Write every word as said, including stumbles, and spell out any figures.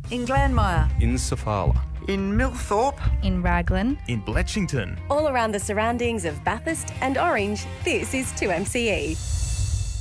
In Glanmire. In Sofala. In Millthorpe. In Raglan. In Bletchington. All around the surroundings of Bathurst and Orange, this is two M C E.